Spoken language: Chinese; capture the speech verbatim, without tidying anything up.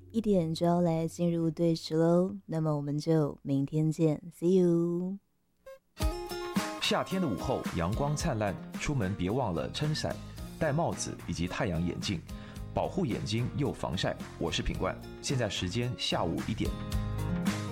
一点就要来进入对时喽，那么我们就明天见 ，See you。 夏天的午后，阳光灿烂，出门别忘了撑伞、戴帽子以及太阳眼镜，保护眼睛又防晒。我是品冠，现在时间下午一点。